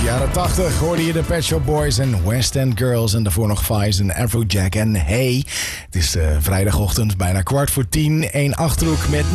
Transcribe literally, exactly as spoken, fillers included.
Jaren tachtig hoorde je de Pet Shop Boys en West End Girls. En daarvoor nog Vice en Afrojack. En hey, het is uh, vrijdagochtend, bijna kwart voor tien. Eén Achterhoek met